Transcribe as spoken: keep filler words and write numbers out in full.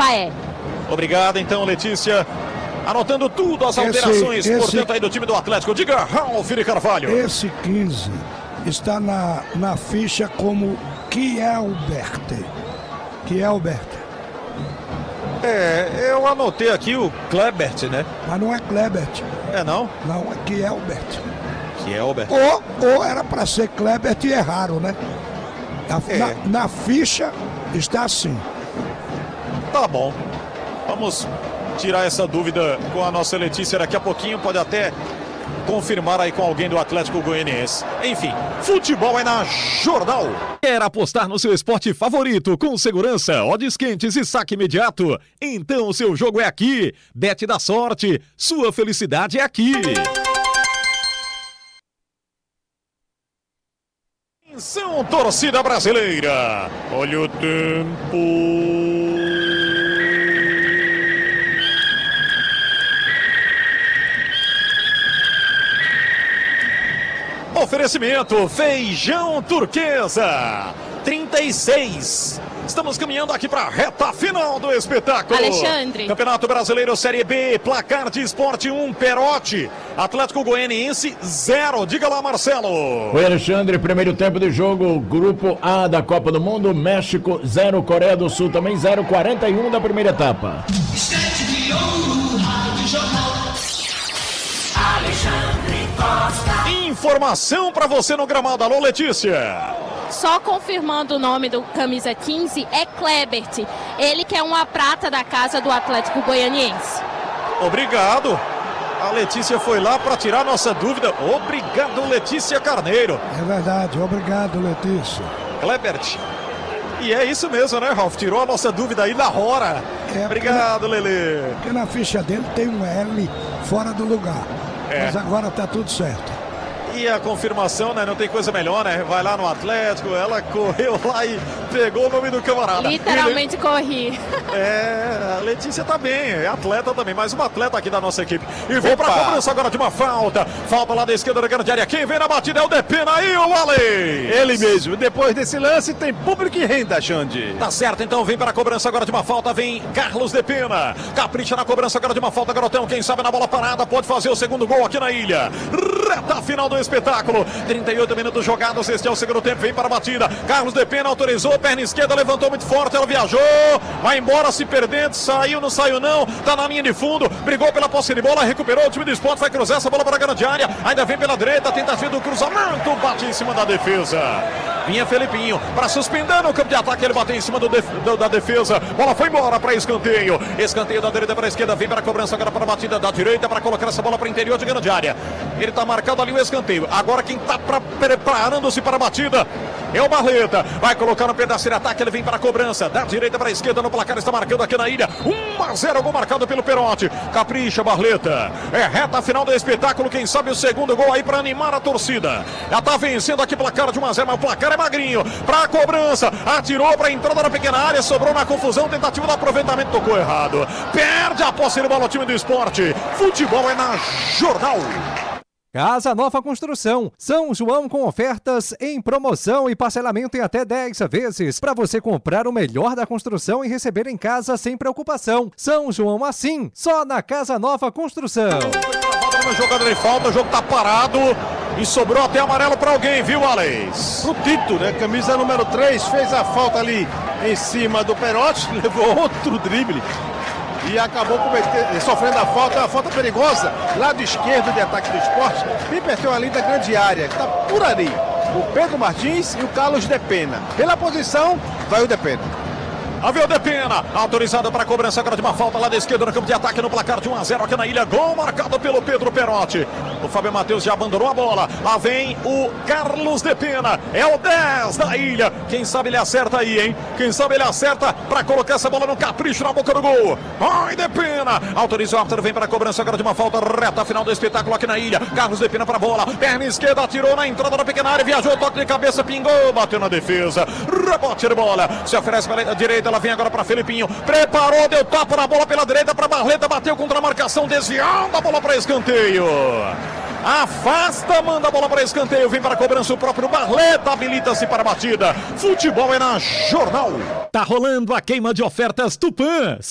Faé. Obrigado, então, Letícia. Anotando tudo, as alterações, esse, portanto, aí do time do Atlético. Diga, Ralf de Carvalho. Esse quinze está na, na ficha como Kielbert. Kielbert. É, eu anotei aqui o Klebert, né? Mas não é Klebert. É não? Não, é Kielbert. Kielbert. Ou, ou era para ser Klebert e erraram, né? Na, é. na, na ficha está assim. Tá bom. Vamos tirar essa dúvida com a nossa Letícia daqui a pouquinho. Pode até confirmar aí com alguém do Atlético Goianiense. Enfim, futebol é na Jornal. Quer apostar no seu esporte favorito com segurança, odds quentes e saque imediato? Então o seu jogo é aqui. Bet da sorte. Sua felicidade é aqui. Atenção, torcida brasileira. Olha o tempo. Oferecimento Feijão Turquesa trinta e seis. Estamos caminhando aqui para a reta final do espetáculo. Alexandre. Campeonato Brasileiro Série B, placar de Esporte um, Perotti. Atlético Goianiense zero. Diga lá, Marcelo. Oi, Alexandre. Primeiro tempo de jogo, Grupo A da Copa do Mundo, México zero, Coreia do Sul também zero, quarenta e um da primeira etapa. Alexandre Costa. Informação para você no gramado. Alô, Letícia. Só confirmando o nome do camisa quinze, é Klebert. Ele que é uma prata da casa do Atlético Goianiense. Obrigado. A Letícia foi lá para tirar nossa dúvida. Obrigado, Letícia Carneiro. É verdade, obrigado, Letícia. Klebert. E é isso mesmo, né, Ralf? Tirou a nossa dúvida aí na hora. É, obrigado, porque, Lelê. Porque na ficha dele tem um L fora do lugar. É. Mas agora tá tudo certo. E a confirmação, né? Não tem coisa melhor, né? Vai lá no Atlético, ela correu lá e pegou o nome do camarada. Literalmente Ele... corri. É, a Letícia tá bem, é atleta também, mais uma atleta aqui da nossa equipe. E vem pra cobrança agora de uma falta. Falta lá da esquerda da grande área. Quem vem na batida é o Depena aí, o Ale. Ele mesmo. Depois desse lance tem público e renda, Xande. Tá certo, então vem para a cobrança agora de uma falta. Vem Carlos Depena. Capricha na cobrança agora de uma falta, garotão. Quem sabe na bola parada pode fazer o segundo gol aqui na ilha. Reta final do espetáculo. trinta e oito minutos jogados. Este é o segundo tempo. Vem para a batida. Carlos Depena autorizou. Perna esquerda levantou muito forte. Ela viajou. Vai embora se perdendo. Saiu, não saiu não. Tá na linha de fundo. Brigou pela posse de bola. Recuperou. O time do Sport vai cruzar essa bola para a grande área. Ainda vem pela direita. Tentativa do cruzamento. Bate em cima da defesa. Vinha Felipinho para suspender no campo de ataque. Ele bateu em cima do def do, da defesa. Bola foi embora para escanteio. Escanteio da direita para a esquerda. Vem para a cobrança agora para a batida da direita para colocar essa bola para o interior de grande área. Ele está marcado ali o escanteio. Agora quem está preparando-se para a batida é o Barleta. Vai colocar no pedaço de ataque. Ele vem para a cobrança da direita para a esquerda. No placar está marcando aqui na ilha. um a zero. Gol marcado pelo Perotti. Capricha, Barleta. É reta final do espetáculo. Quem sabe o segundo gol aí para animar a torcida. Já está vencendo aqui placar de um a zero. Mas o placar é magrinho. Para a cobrança. Atirou para a entrada da pequena área. Sobrou na confusão. Tentativa de aproveitamento. Tocou errado. Perde a posse de bola o time do Esporte. Futebol é na Jornal. Casa Nova Construção, São João com ofertas em promoção e parcelamento em até dez vezes para você comprar o melhor da construção e receber em casa sem preocupação. São João assim, só na Casa Nova Construção. Jogador de falta, o jogo tá parado e sobrou até amarelo para alguém, viu, Alex? Pro Tito, né? Camisa número três, fez a falta ali em cima do Perotti, levou outro drible. E acabou cometendo, sofrendo a falta, a falta perigosa, lado esquerdo de ataque do Esporte, bem perto ali da grande área, que está por ali. O Pedro Martins e o Carlos Depena. Pela posição, vai o Depena. Avião Depena, autorizado para a cobrança agora de uma falta lá da esquerda no campo de ataque no placar de um a zero aqui na ilha. Gol marcado pelo Pedro Perotti. O Fábio Matheus já abandonou a bola. Lá vem o Carlos Depena. É o dez da ilha. Quem sabe ele acerta aí, hein? Quem sabe ele acerta para colocar essa bola no capricho na boca do gol. Ai, Depena. Autoriza o árbitro, vem para a cobrança agora de uma falta reta final do espetáculo aqui na ilha. Carlos Depena para a bola. Perna esquerda, atirou na entrada da pequena área. Viajou, toque de cabeça, pingou, bateu na defesa. Rebote de bola. Se oferece para a direita. Ela vem agora para Felipinho, preparou, deu tapa na bola pela direita para Barleta, bateu contra a marcação, desviando a bola para escanteio. Afasta, manda a bola para escanteio, vem para a cobrança o próprio Barleta, habilita-se para a batida. Futebol é na Jornal. Tá rolando a queima de ofertas Tupã.